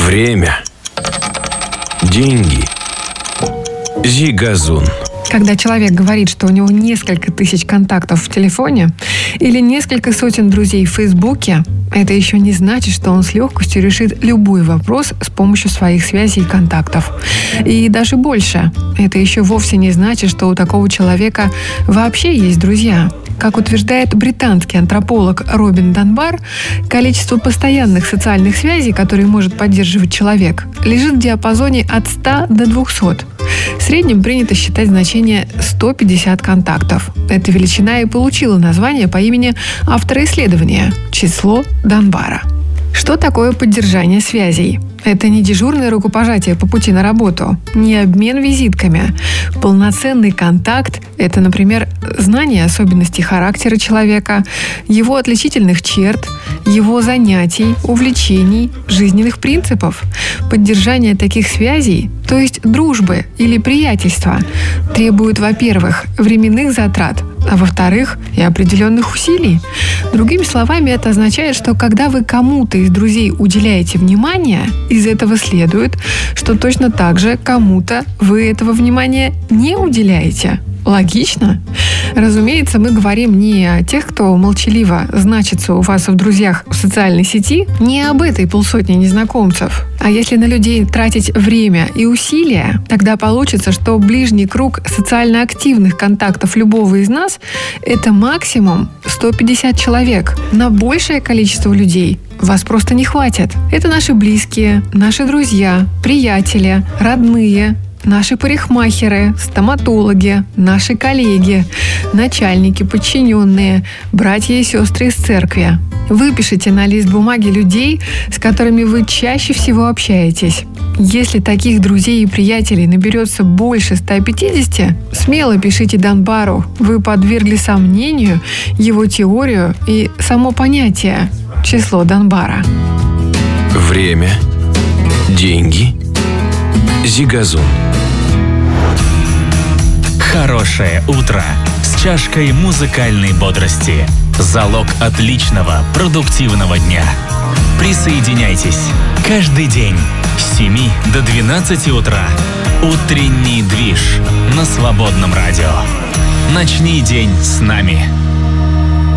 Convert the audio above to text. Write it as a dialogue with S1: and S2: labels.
S1: Время. Деньги. Зигазун.
S2: Когда человек говорит, что у него несколько тысяч контактов в телефоне или несколько сотен друзей в Фейсбуке, это еще не значит, что он с легкостью решит любой вопрос с помощью своих связей и контактов. И даже больше. Это еще вовсе не значит, что у такого человека вообще есть друзья. Как утверждает британский антрополог Робин Данбар, количество постоянных социальных связей, которые может поддерживать человек, лежит в диапазоне от 100 до 200. В среднем принято считать значение 150 контактов. Эта величина и получила название по имени автора исследования – число Данбара. Что такое поддержание связей? Это не дежурное рукопожатие по пути на работу, не обмен визитками. Полноценный контакт – это, например, знание особенностей характера человека, его отличительных черт, его занятий, увлечений, жизненных принципов. Поддержание таких связей, то есть дружбы или приятельства, требует, во-первых, временных затрат, а во-вторых, и определенных усилий. Другими словами, это означает, что когда вы кому-то из друзей уделяете внимание, из этого следует, что точно так же кому-то вы этого внимания не уделяете. Логично? Разумеется, мы говорим не о тех, кто молчаливо значится у вас в друзьях в социальной сети, не об этой полсотни незнакомцев. А если на людей тратить время и усилия, тогда получится, что ближний круг социально активных контактов любого из нас – это максимум 150 человек. На большее количество людей вас просто не хватит. Это наши близкие, наши друзья, приятели, родные, наши парикмахеры, стоматологи, наши коллеги, начальники, подчиненные, братья и сестры из церкви. Выпишите на лист бумаги людей, с которыми вы чаще всего общаетесь. Если таких друзей и приятелей наберется больше 150, смело пишите Данбару. Вы подвергли сомнению его теорию и само понятие «число Данбара».
S1: Время. Деньги. Зигазун.
S3: Хорошее утро с чашкой музыкальной бодрости. Залог отличного, продуктивного дня. Присоединяйтесь каждый день с 7 до 12 утра. Утренний движ на Свободном радио. Начни день с нами.